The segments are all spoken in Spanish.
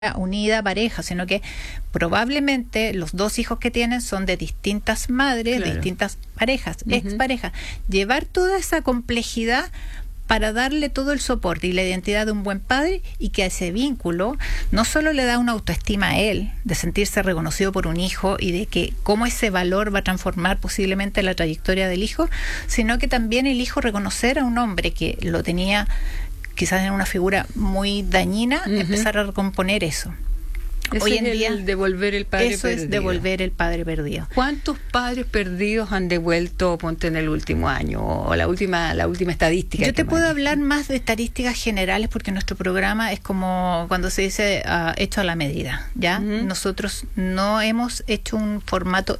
unida pareja, sino que probablemente los dos hijos que tienen son de distintas madres, de distintas parejas, exparejas. Llevar toda esa complejidad para darle todo el soporte y la identidad de un buen padre, y que a ese vínculo no solo le da una autoestima a él, de sentirse reconocido por un hijo y de que cómo ese valor va a transformar posiblemente la trayectoria del hijo, sino que también el hijo reconocer a un hombre que lo tenía quizás en una figura muy dañina, empezar a recomponer eso. Hoy en día, devolver el padre eso perdido. Es devolver el padre perdido. ¿Cuántos padres perdidos han devuelto, ponte, en el último año, o la última estadística? Yo te puedo hablar más de estadísticas generales, porque nuestro programa es como cuando se dice hecho a la medida, ¿ya? Nosotros no hemos hecho un formato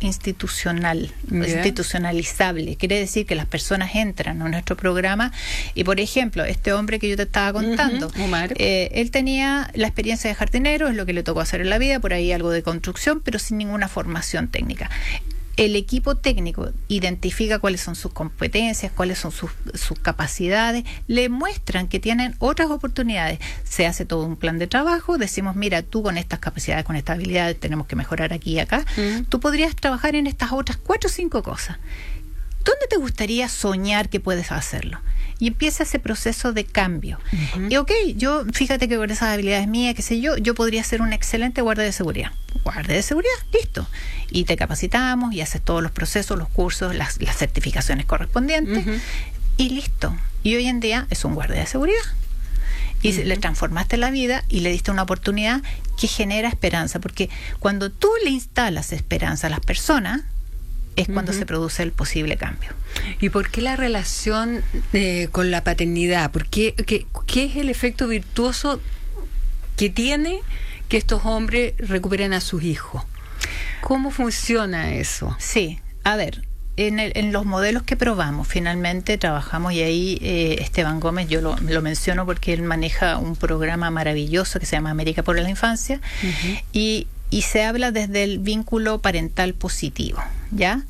institucionalizable. Quiere decir que las personas entran a nuestro programa y, por ejemplo, este hombre que yo te estaba contando, Omar, él tenía la experiencia de jardinero, es lo que le tocó hacer en la vida, por ahí algo de construcción, pero sin ninguna formación técnica. El equipo técnico identifica cuáles son sus competencias, cuáles son sus capacidades, le muestran que tienen otras oportunidades. Se hace todo un plan de trabajo, decimos, mira, tú con estas capacidades, con estas habilidades, tenemos que mejorar aquí y acá. Tú podrías trabajar en estas otras 4 o 5 cosas. ¿Dónde te gustaría soñar que puedes hacerlo? Y empieza ese proceso de cambio. Y yo, fíjate que con esas habilidades mías, qué sé yo podría ser un excelente guardia de seguridad. Guardia de seguridad, listo. Y te capacitamos y haces todos los procesos, los cursos, las certificaciones correspondientes, y listo. Y hoy en día es un guardia de seguridad. Y le transformaste la vida y le diste una oportunidad que genera esperanza. Porque cuando tú le instalas esperanza a las personas, es cuando se produce el posible cambio. ¿Y por qué la relación con la paternidad? ¿Qué es el efecto virtuoso que tiene que estos hombres recuperen a sus hijos? ¿Cómo funciona eso? Sí, a ver, en los modelos que probamos, finalmente trabajamos, y ahí Esteban Gómez, yo lo menciono porque él maneja un programa maravilloso que se llama América por la Infancia, y se habla desde el vínculo parental positivo, ¿ya?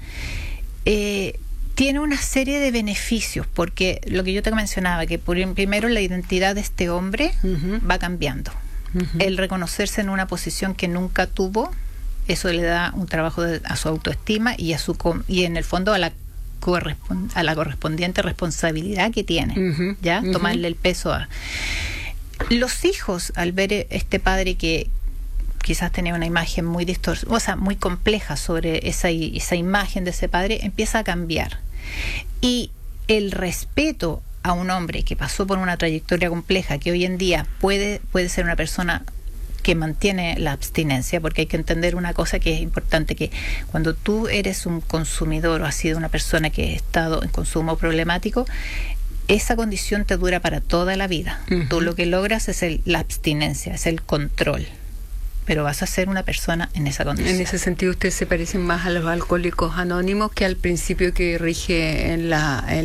Tiene una serie de beneficios, porque lo que yo te mencionaba, que primero la identidad de este hombre va cambiando. El reconocerse en una posición que nunca tuvo, eso le da un trabajo a su autoestima y y en el fondo a la correspondiente responsabilidad que tiene, ¿ya? Tomarle el peso a... Los hijos, al ver este padre que quizás tenía una imagen muy distorsionada, o sea, muy compleja sobre esa imagen de ese padre, empieza a cambiar. Y el respeto a un hombre que pasó por una trayectoria compleja, que hoy en día puede ser una persona que mantiene la abstinencia, porque hay que entender una cosa que es importante, que cuando tú eres un consumidor o has sido una persona que ha estado en consumo problemático, esa condición te dura para toda la vida. Tú lo que logras es la abstinencia, es el control, pero vas a ser una persona en esa condición. En ese sentido, ustedes se parecen más a los alcohólicos anónimos, que al principio que rige en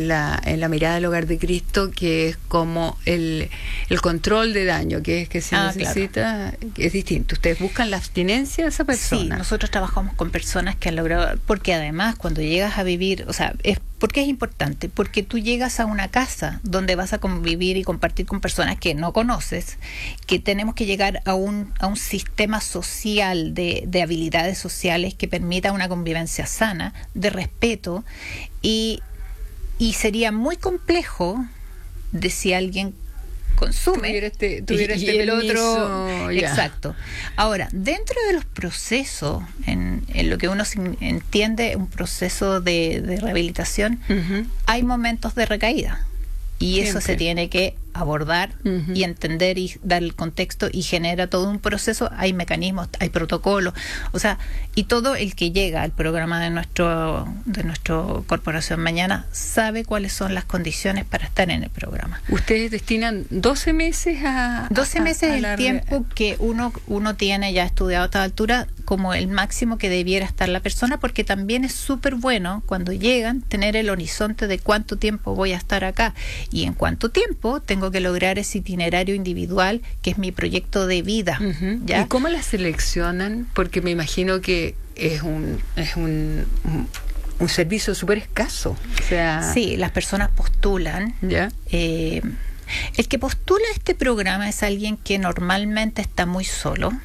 la mirada del Hogar de Cristo, que es como el control de daño, que es que se necesita, claro. Es distinto. Ustedes buscan la abstinencia de esa persona. Sí, nosotros trabajamos con personas que han logrado, porque además cuando llegas a vivir, o sea, ¿por qué es importante? Porque tú llegas a una casa donde vas a convivir y compartir con personas que no conoces, que tenemos que llegar a un sistema social de habilidades sociales que permita una convivencia sana, de respeto, y sería muy complejo de si alguien consume tuviera y el otro, exacto. Ahora, dentro de los procesos, en lo que uno entiende un proceso de rehabilitación, hay momentos de recaída, y eso se tiene que abordar y entender y dar el contexto, y genera todo un proceso. Hay mecanismos, hay protocolos, o sea, y todo el que llega al programa de nuestro Corporación Mañana sabe cuáles son las condiciones para estar en el programa. Ustedes destinan 12 meses a 12 meses el tiempo que uno tiene ya estudiado a esta altura como el máximo que debiera estar la persona, porque también es súper bueno cuando llegan tener el horizonte de cuánto tiempo voy a estar acá y en cuánto tiempo tengo que lograr ese itinerario individual que es mi proyecto de vida. ¿Ya? ¿Y cómo la seleccionan? Porque me imagino que es un servicio súper escaso. O sea... Sí, las personas postulan. ¿Ya? El que postula este programa es alguien que normalmente está muy solo,